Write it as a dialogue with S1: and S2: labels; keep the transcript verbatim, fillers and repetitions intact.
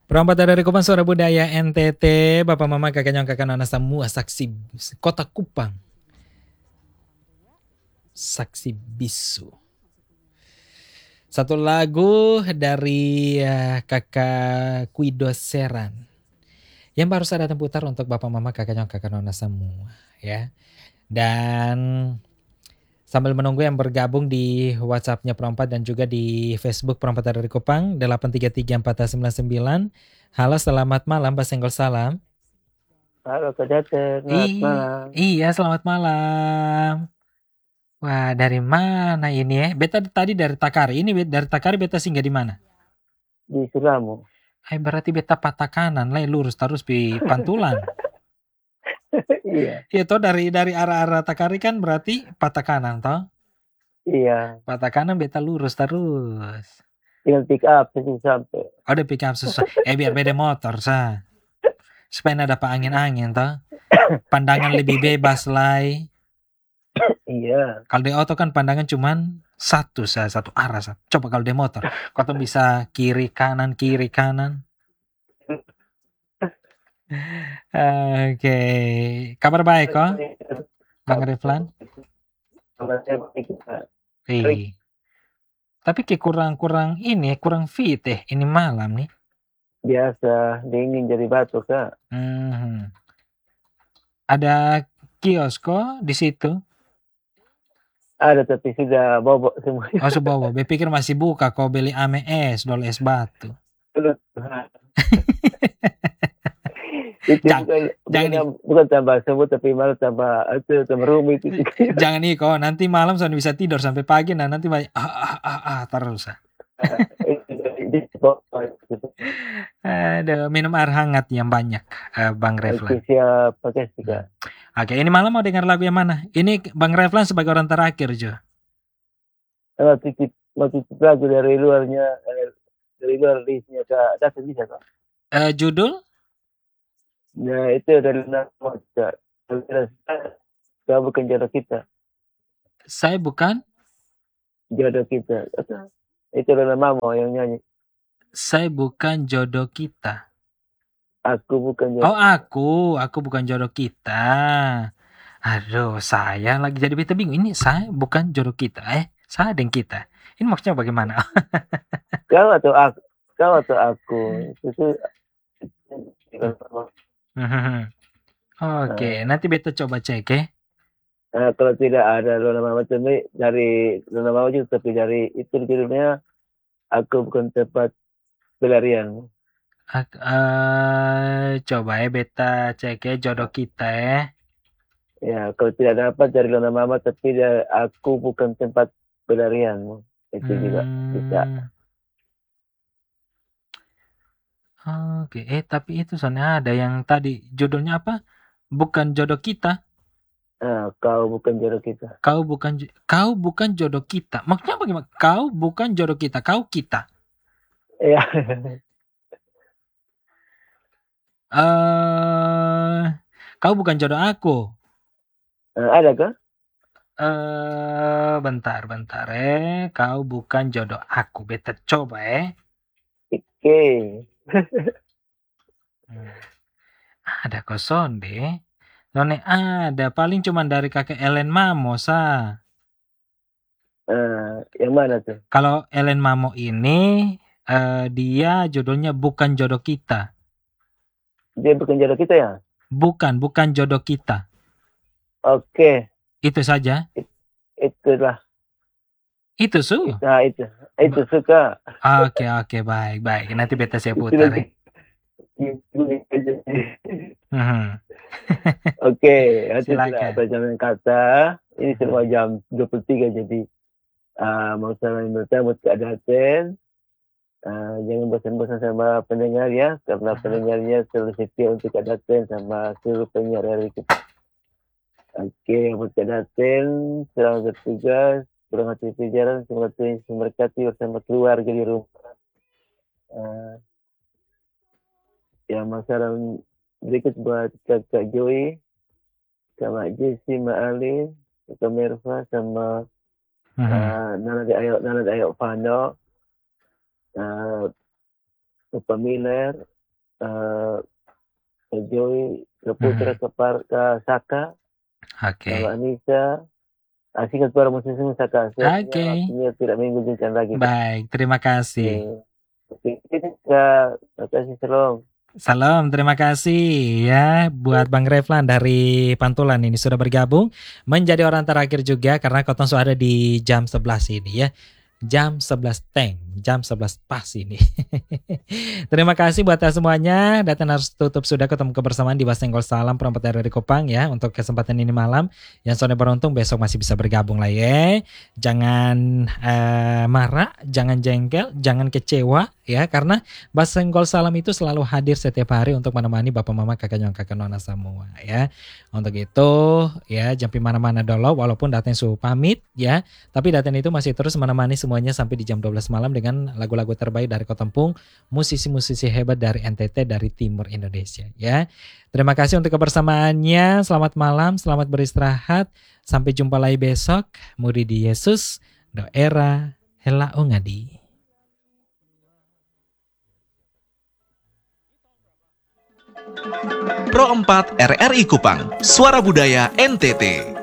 S1: Perompak dari Kupang Suara Budaya N T T, Bapak Mama Kakak Nyong Kakak Nona semua saksi Kota Kupang. Saksi bisu. Satu lagu dari uh, Kakak Kuido Seran yang baru saya datang putar untuk Bapak Mama Kakak Nyong Kakak Nona semua ya. Dan sambil menunggu yang bergabung di WhatsApp-nya Perompat dan juga di Facebook Perompat dari Kupang delapan tiga tiga empat sembilan sembilan. Halo, selamat malam Pak Senggol Salam.
S2: Halo Kak Jate, selamat
S1: I-
S2: malam.
S1: Iya, selamat malam. Wah, dari mana ini ya? Beta tadi dari Takari. Ini dari Takari beta singgah di mana?
S2: Di Sulamu.
S1: Eh, berarti beta patah kanan, lah lurus terus di Pantulan.
S2: Iya,
S1: Iya toh, dari dari arah-arah Takari kan berarti patah kanan toh.
S2: iya.
S1: Patah kanan beta lurus terus.
S2: Tinggal pick up sih sampai.
S1: Oh, udah pick up susah. Eh, biar beda motor sah. Supaya ada pak angin-angin toh. Pandangan lebih bebas lah.
S2: Iya.
S1: Kalau di auto kan pandangan cuman satu sah, satu arah sah. Coba kalau di motor, kau tuh bisa kiri kanan kiri kanan. Oke, kabar baik kok, Bang Riflan?
S2: Kabar saya baik, Kak. Baik.
S1: Ih, tapi kayak kurang-kurang ini, kurang fit eh ini malam nih.
S2: Biasa dingin jadi batuk, Kak.
S1: Hmm. Ada kios kok di situ.
S2: Ada tapi sudah bobok semua.
S1: Oh, subowo, pikir masih buka kau beli ame es, dol es batu.
S2: Itu
S1: Jangan,
S2: bukan,
S1: jangan nih.
S2: bukan, bukan tambah semut tapi malah tambah itu tambah rumit itu.
S1: Jangan nih kok, nanti malam sudah bisa tidur sampai pagi, nah nanti banyak ah ah ah, ah terus. Ada minum air hangat yang banyak, uh, Bang Reflan.
S2: Oke, siap. Pakai sih, Kak.
S1: Oke, ini malam mau dengar lagu yang mana? Ini Bang Reflan sebagai orang terakhir, Jo.
S2: Kalau titip, mau titip lagu dari luarnya, eh, dari luar listnya, Kak. Datang bisa, Kak.
S1: Uh, judul?
S2: Nah, itu dari nama Kak. Kau bukan jodoh kita.
S1: Saya bukan?
S2: Jodoh kita. Itu adalah Mamo yang nyanyi.
S1: Saya bukan jodoh kita.
S2: Aku bukan jodoh.
S1: Oh, aku. Aku bukan jodoh kita. Aduh, saya lagi jadi beta bingung. Ini saya bukan jodoh kita. Eh, saya dan kita. Ini maksudnya bagaimana?
S2: Kau atau aku? Kau atau aku? Itu.
S1: Oke, okay, uh, nanti beta coba cek ya.
S2: Nah, kalau tidak ada Luna Mama tapi dari Luna Mama juga tapi dari itu judulnya Aku Bukan Tempat Pelarian.
S1: Uh, coba ya beta cek ya jodoh kita ya.
S2: Ya, kalau tidak dapat dari Luna Mama tapi dari Aku Bukan Tempat Pelarian. Itu hmm. juga bisa.
S1: Oke, eh tapi itu soalnya ada yang tadi judulnya apa? Bukan jodoh kita.
S2: Nah, kau bukan jodoh kita.
S1: Kau bukan kau bukan jodoh kita. Maksudnya bagaimana? Kau bukan jodoh kita, kau kita.
S2: Iya.
S1: Eh, uh, kau bukan jodoh aku.
S2: Uh, ada kah?
S1: Eh, uh, bentar, bentar eh. Kau bukan jodoh aku. Beta coba eh.
S2: Oke. Okay.
S1: hmm. Ada kosong deh. None ada, paling cuma dari kakek Ellen Mamo sa.
S2: Uh, yang mana tuh?
S1: Kalau Ellen Mamo ini uh, dia jodohnya bukan jodoh kita.
S2: Dia bukan jodoh kita ya?
S1: Bukan, bukan jodoh kita.
S2: Oke. Okay.
S1: Itu saja.
S2: It, itulah.
S1: Itu su.
S2: Nah itu, itu ba- suka.
S1: Oke okay, oke okay, baik baik. Nanti beta saya putar. Ya.
S2: Oke, nanti tidak berjalan kata. Ini semua jam dua puluh tiga jadi uh, mau saya bertemu Kak Daten. Uh, jangan bosan-bosan sama pendengar ya, karena pendengarnya selalu setia untuk Kak Daten sama seluruh penyiar dari kita. Oke, buat Kak Daten, selamat bertugas, kurang hati pelajaran, semoga Tuhan memberkati bersama keluarga di rumah. Uh, yang masalah berikut buat Kakak Joy, sama Jesse, Mak Alin, Kakak Merva, sama uh-huh. uh, Nana de Ayok, Nana de Ayok Fano, uh, Bapak Miller, uh, ke Joy, ke Putra, hmm. ke, Par, ke Saka,
S1: Oke.
S2: Kalau Anissa, asingkan para musisi Saka.
S1: Oke. Okay.
S2: Artinya tidak menggunakan lagi.
S1: Baik, terima kasih.
S2: Oke, terima kasih, Shalom.
S1: Salam, terima kasih ya buat Bang Reflan dari Pantulan ini sudah bergabung menjadi orang terakhir juga karena Kotong sudah ada di jam sebelas ini ya. Jam sebelas teng, jam sebelas pas ini. Terima kasih buat semuanya. Datan harus tutup sudah, ketemu kebersamaan di Basenggol Salam Perempat dari Kupang ya untuk kesempatan ini malam. Yang sore beruntung besok masih bisa bergabung lah ya. Jangan uh, marah, jangan jengkel, jangan kecewa ya karena Basenggol Salam itu selalu hadir setiap hari untuk menemani Bapak Mama Kakak Nyong Kakak Nona semua ya. Untuk itu ya jangan mana-mana dulu walaupun Daten su pamit ya, tapi Daten itu masih terus menemani semuanya sampai di jam dua belas malam dengan lagu-lagu terbaik dari Kotempung, musisi-musisi hebat dari N T T dari Timur Indonesia ya. Terima kasih untuk kebersamaannya. Selamat malam, selamat beristirahat. Sampai jumpa lagi besok. Murid Yesus, doera hela ungadi.
S3: Pro empat R R I Kupang, Suara Budaya N T T.